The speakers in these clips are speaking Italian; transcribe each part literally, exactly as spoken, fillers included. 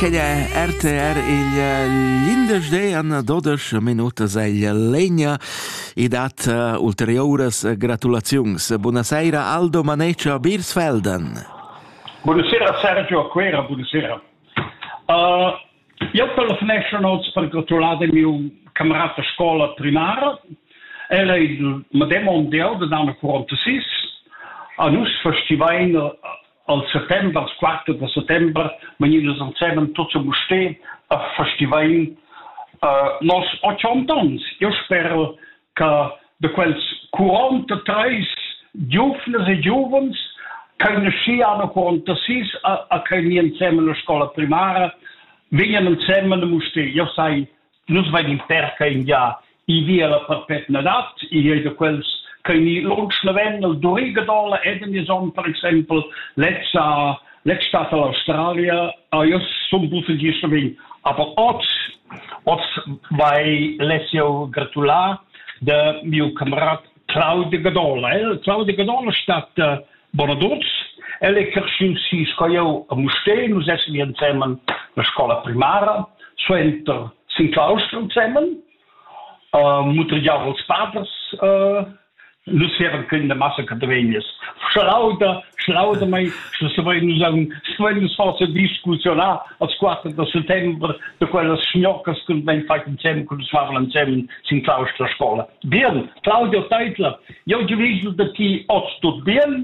che R T R il l'indesde an dodici minutas el legna e dat uh, ulteriores gratulazions. Buonasera Aldo Maneccia Birsfelden. Buonasera Sergio Acquera, buonasera. Uh, io telefono per gratulare il mio camarada scuola primaria. Era il Medem Mondiale dell'anno quarantasei. A noi festivale al settembre, al quattro di settembre, venimos insieme tutti a Mustè a festivale uh, nos ottanta anni. Io spero che da quels quarantatré giovani e giovani che nasciano nel quarantasei a, a che vengono insieme alla scuola primaria, vengono insieme a Mustè. Io sai, noi vediamo perché in già i via la perpetua dat, i è da quels che ni lunch neven il Dorigadola Edenison, per esempio, let's let's start all'Australia, uh, io sono buffet di Slovenia, aber ott ott vai lesio gratular de mio camarad Claudio Gadola. Eh? Claudio Gadola staat uh, Bonadots, e le kersin si scoio a Mustè, noi essen insieme la scuola primaria, suenter Sint Clauster insieme, uh, mutter Javels Paters, uh, Nus hebben kunnen massa cadavenias. Schlauda, schlauda mai, se vai nos un, se vai nos faça discussionar als quattro de settembre de quelles schnoccas que ben fai insieme, que nos favam insieme sin Claustra scola. Bien, Claudio Teitler, io diviso da ti ots tot bien,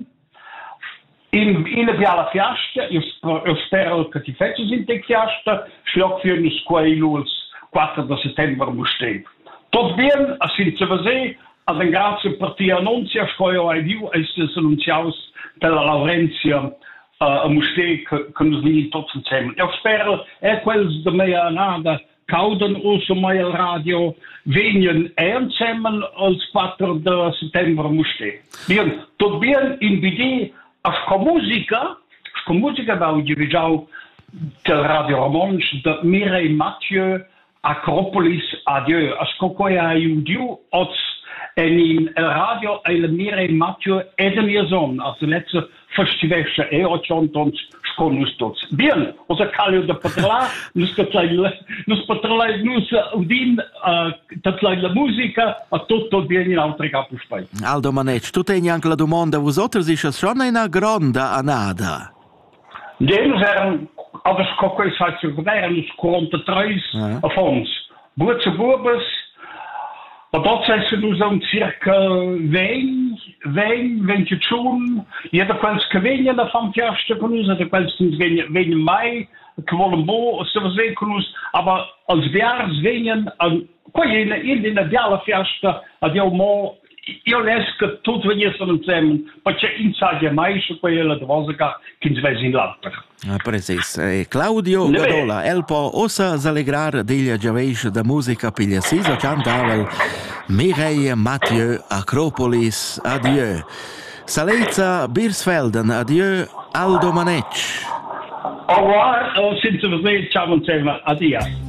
in, in la fiasta, io, io spero che ti fecces in te fiasta, schlock für nos quailuls quattro de settembre Mustè. Tot bien, a Sint-Sevasè, ad un grazie per ti annunzia, scoio ai viu, e si annunziaus della Laurenzia uh, a Mustè che, che nos vini tutti insieme. Io spero, e quels de mea nada, cauden uso mai al radio, venien e insieme al quattro de settembre a Mustè. Bien, tot bien in bidi, a sco musica, sco musica da u dirigiau del Radio Romansch, de Mireille Mathieu, Acropolis, adieu. A sco coia iudiu, ots en in el radio e la Mireille Mathieu ed mia son, als de letzte festivesche e ottantons sconus tots. Bien, os a calio de patrla, nus patrla, nus patrla, nus udin, tatlai la musica, a tutto bien in altri capo spai. Aldo Manec, tu teni anche la domanda, vosotros isce schon una gronda anada? Nus eran, aber scoquel sacio eran nus quarantatré uh-huh. a fons. Buetse burbes, maar dat zijn ze nu zo'n circa wijn, wijn, wintje tjoen. Je hebt ook wel eens gewinnen van het eerste van ons, je hebt ook wel eens winnen mei, gewoon bo, zoals wij van ons. Maar als we jaar winnen, kon je in in de jaren eerste, dat je mo, je leest het tot wanneer ze het zijn, maar je inside je meisje, kon je dat was ik al, kind wij zien later. Ah, precis. Eh, Claudio ne Gadola, el po osa s'allegrar deglia giaveish da musica piglia sisa cantavel Mireille Mathieu Acropolis, adieu. Salezza Birsfelden, adieu Aldo Manec. Au revoir, uh, sinds we weer samen zijn, adieu.